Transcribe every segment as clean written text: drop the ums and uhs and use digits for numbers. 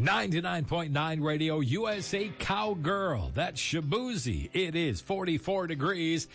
99.9 Radio USA Cowgirl. That's Shabuzi. It is 44 degrees,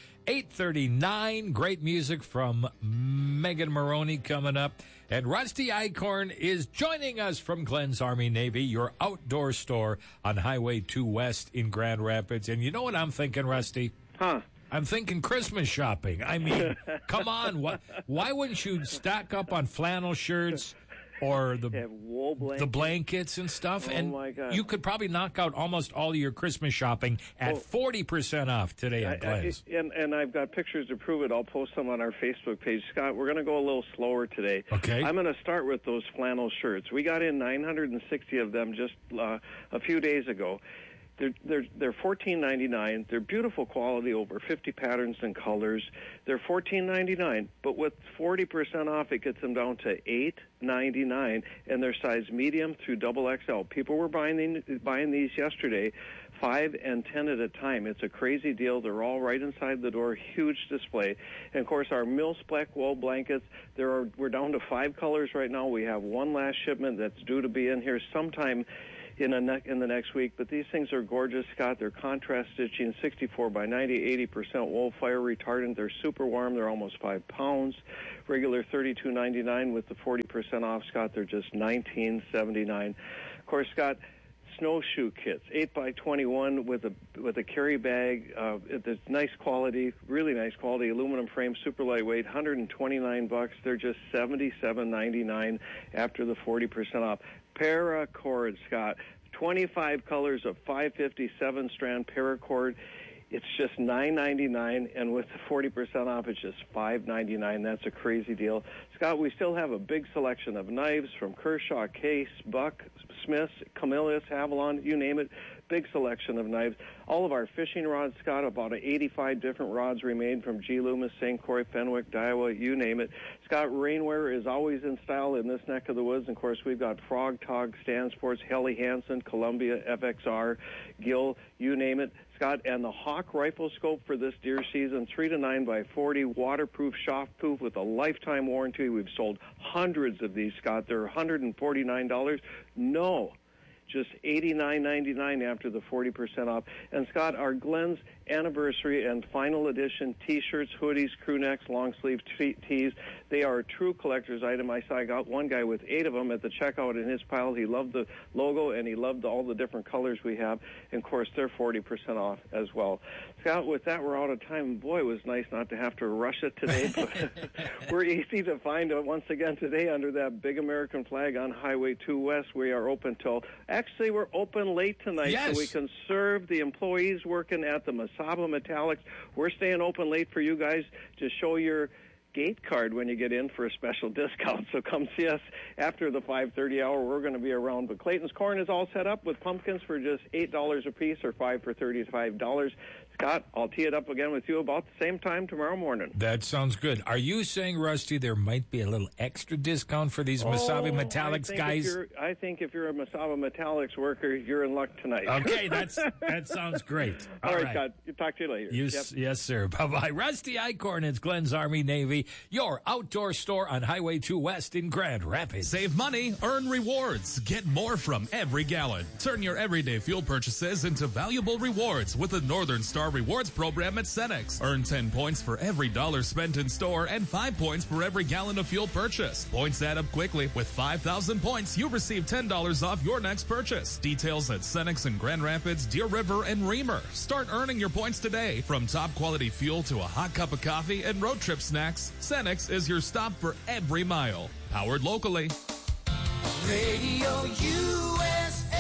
8:39. Great music from Megan Maroney coming up. And Rusty Eichhorn is joining us from Glenn's Army Navy, your outdoor store on Highway 2 West in Grand Rapids. And you know what I'm thinking, Rusty? Huh? I'm thinking Christmas shopping. I mean, come on. Why wouldn't you stack up on flannel shirts or the wool blankets. The blankets and stuff? Oh, and my God. You could probably knock out almost all of your Christmas shopping at 40% off today at Glenn's. And I've got pictures to prove it. I'll post them on our Facebook page. Scott, we're going to go a little slower today. Okay. I'm going to start with those flannel shirts. We got in 960 of them just a few days ago. They're $14.99. They're beautiful quality, over 50 patterns and colors. They're $14.99, but with 40% off, it gets them down to $8.99, and they're size medium through XXL. People were buying these yesterday, 5 and 10 at a time. It's a crazy deal. They're all right inside the door, huge display. And of course, our mil-spec wool blankets, we're down to 5 colors right now. We have one last shipment that's due to be in here sometime in the next week, but these things are gorgeous, Scott. They're contrast stitching, 64 by 90, 80% wool, fire retardant. They're super warm. They're almost 5 pounds. Regular $32.99 with the 40% off, Scott. They're just $19.79. Of course, Scott, snowshoe kits, 8 by 21 with a carry bag. It's nice quality, really nice quality, aluminum frame, super lightweight, $129. They're just $77.99 after the 40% off. Paracord, Scott, 25 colors of 557 strand paracord. It's just $9.99, and with the 40% off, it's just $5.99. That's a crazy deal. Scott, we still have a big selection of knives from Kershaw, Case, Buck, Smiths, Camillus, Avalon, you name it. Big selection of knives. All of our fishing rods, Scott, about 85 different rods remade from G. Loomis, St. Croix, Fenwick, Daiwa, you name it. Scott, rainwear is always in style in this neck of the woods. And of course, we've got Frog, Tog, Stan Sports, Helly Hansen, Columbia, FXR, Gill, you name it. Scott, and the Hawk rifle scope for this deer season, 3 to 9 by 40, waterproof, shockproof with a lifetime warranty. We've sold hundreds of these, Scott. They're $149. No, just $89.99 after the 40% off. And Scott, our Glenn's anniversary and final edition T-shirts, hoodies, crew necks, long sleeve tees, they are a true collector's item. I got one guy with 8 of them at the checkout in his pile. He loved the logo and he loved all the different colors we have. And of course, they're 40% off as well. Scott, with that, we're out of time. Boy, it was nice not to have to rush it today. But we're easy to find once again today under that big American flag on Highway 2 West. We are open till, actually, we're open late tonight, yes, so we can serve the employees working at the Mesaba Metallics. We're staying open late for you guys to show your gate card when you get in for a special discount. So come see us after the 5:30 hour. We're going to be around. But Clayton's Corn is all set up with pumpkins for just $8 a piece or 5 for $35. Scott, I'll tee it up again with you about the same time tomorrow morning. That sounds good. Are you saying, Rusty, there might be a little extra discount for these Mesaba Metallics guys? I think if you're a Mesaba Metallics worker, you're in luck tonight. Okay, that sounds great. All right, Scott. Talk to you later. Yes, sir. Bye-bye. Rusty Eichhorn, it's Glenn's Army Navy, your outdoor store on Highway 2 West in Grand Rapids. Save money, earn rewards, get more from every gallon. Turn your everyday fuel purchases into valuable rewards with the Northern Star Rewards program at Cenex. Earn 10 points for every dollar spent in store and 5 points for every gallon of fuel purchased. Points add up quickly. With 5,000 points, you receive $10 off your next purchase. Details at Cenex in Grand Rapids, Deer River, and Reamer. Start earning your points today. From top quality fuel to a hot cup of coffee and road trip snacks, Cenex is your stop for every mile. Powered locally. Radio USA.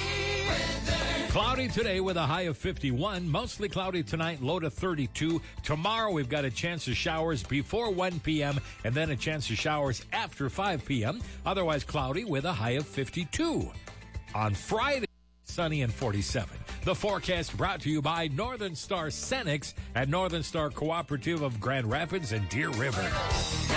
Cloudy today with a high of 51. Mostly cloudy tonight, low to 32. Tomorrow we've got a chance of showers before 1 p.m. and then a chance of showers after 5 p.m. Otherwise cloudy with a high of 52. On Friday, sunny and 47. The forecast brought to you by Northern Star Cenex at Northern Star Cooperative of Grand Rapids and Deer River.